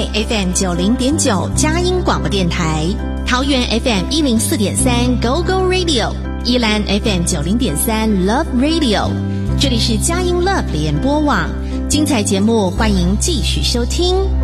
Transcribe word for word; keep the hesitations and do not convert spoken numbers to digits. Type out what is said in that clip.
北 F M 九零点九佳音广播电台，桃园 F M 一零四点三 Go Go Radio， 宜兰 F M 九零点三 Love Radio， 这里是佳音 Love 联播网，精彩节目欢迎继续收听。